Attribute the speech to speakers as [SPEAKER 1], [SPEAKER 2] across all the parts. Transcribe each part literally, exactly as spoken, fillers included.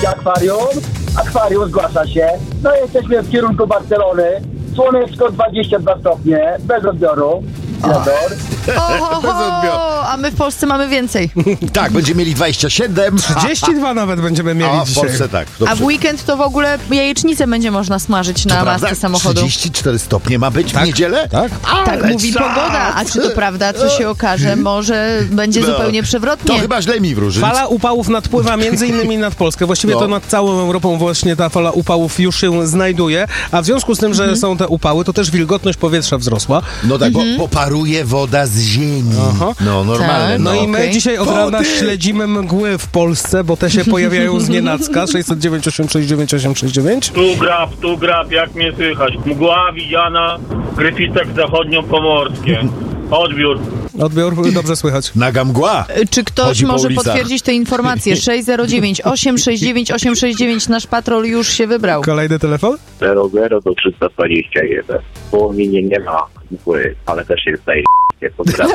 [SPEAKER 1] akwarium. Akwarium zgłasza się. No jesteśmy w kierunku Barcelony. Słoneczko dwadzieścia dwa stopnie, bez odbioru.
[SPEAKER 2] Oho, a my w Polsce mamy więcej.
[SPEAKER 3] Tak, będziemy mieli dwadzieścia siedem.
[SPEAKER 4] trzydzieści dwa nawet będziemy mieli
[SPEAKER 3] A w
[SPEAKER 4] dzisiaj.
[SPEAKER 3] Polsce tak.
[SPEAKER 2] A w weekend to w ogóle jajecznicę będzie można smażyć na masce samochodu.
[SPEAKER 3] trzydzieści cztery stopnie ma być
[SPEAKER 4] Tak?
[SPEAKER 3] w niedzielę?
[SPEAKER 4] Tak?
[SPEAKER 2] Tak mówi
[SPEAKER 3] czas.
[SPEAKER 2] pogoda, a czy to prawda, co się okaże, może będzie
[SPEAKER 3] No.
[SPEAKER 2] zupełnie przewrotnie.
[SPEAKER 3] To chyba źle mi wróżyć.
[SPEAKER 4] Fala upałów nadpływa między innymi nad Polskę. Właściwie
[SPEAKER 3] No.
[SPEAKER 4] to nad całą Europą właśnie ta fala upałów już się znajduje. A w związku z tym, że są te upały, to też wilgotność powietrza wzrosła.
[SPEAKER 3] No tak, bo poparuje woda z ziemi.
[SPEAKER 4] Aha.
[SPEAKER 3] No normalne.
[SPEAKER 2] Tak.
[SPEAKER 4] No,
[SPEAKER 3] No,
[SPEAKER 4] i my
[SPEAKER 2] okej.
[SPEAKER 4] dzisiaj od rana
[SPEAKER 3] Wody!
[SPEAKER 4] śledzimy mgły w Polsce, bo te się pojawiają z nienacka. sześćset dziewięć osiem sześć dziewięć osiem sześć dziewięć.
[SPEAKER 5] Tu grab, tu grab, jak mnie słychać? Mgła widziana, Gryficek zachodnio-pomorskie. Odbiór.
[SPEAKER 4] Odbiór dobrze słychać.
[SPEAKER 3] Naga mgła.
[SPEAKER 2] Czy ktoś
[SPEAKER 3] Chodzi po
[SPEAKER 2] może
[SPEAKER 3] ulicach.
[SPEAKER 2] potwierdzić te informacje? sześć zero dziewięć osiem sześć dziewięć osiem sześć dziewięć, nasz patrol już się wybrał.
[SPEAKER 4] Kolejny telefon?
[SPEAKER 6] zero zero do trzysta dwadzieścia jeden. Bo mi nie, nie ma mgły, ale też jest zajęcie. Pozdrawiam.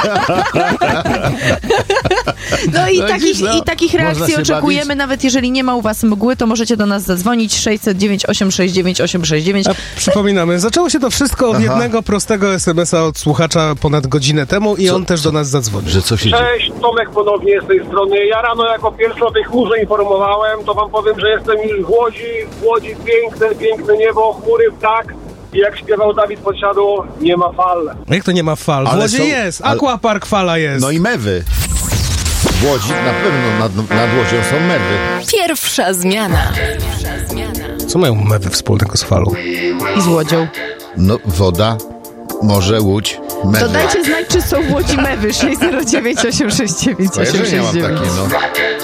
[SPEAKER 2] No i
[SPEAKER 3] No
[SPEAKER 2] takich,
[SPEAKER 3] widzisz, no.
[SPEAKER 2] i takich
[SPEAKER 3] Można
[SPEAKER 2] reakcji
[SPEAKER 3] się
[SPEAKER 2] oczekujemy,
[SPEAKER 3] bawić.
[SPEAKER 2] nawet jeżeli nie ma u was mgły, to możecie do nas zadzwonić sześćset dziewięć osiem sześć dziewięć osiem sześć dziewięć.
[SPEAKER 4] A przypominamy, zaczęło się to wszystko od
[SPEAKER 3] Aha.
[SPEAKER 4] jednego prostego es em es a od słuchacza ponad godzinę temu i
[SPEAKER 3] Co-
[SPEAKER 4] on też do nas zadzwonił.
[SPEAKER 3] Że co się dzieje?
[SPEAKER 7] Cześć, Tomek ponownie z tej strony. Ja rano jako pierwszy o tej chmurze informowałem, to wam powiem, że jestem już w Łodzi, w Łodzi piękne, piękne niebo, chmury, ptak i jak śpiewał Dawid Podsiadło, nie ma fal.
[SPEAKER 4] Jak to nie ma fal? W
[SPEAKER 3] Ale
[SPEAKER 4] Łodzie
[SPEAKER 3] są-
[SPEAKER 4] jest,
[SPEAKER 3] ale-
[SPEAKER 4] Aquapark fala jest.
[SPEAKER 3] No i mewy. W Łodzi na pewno nad, nad Łodzią są mewy.
[SPEAKER 8] Pierwsza zmiana.
[SPEAKER 4] Co mają mewy wspólnego z falą?
[SPEAKER 2] I z Łodzią.
[SPEAKER 3] No woda, morze, łódź, mewy.
[SPEAKER 2] To dajcie znać, czy są w Łodzi mewy. sześć zero dziewięć osiem sześć dziewięć osiem
[SPEAKER 3] Skojarzenia
[SPEAKER 2] sześć
[SPEAKER 3] mam
[SPEAKER 2] dziewięć.
[SPEAKER 3] takie, no.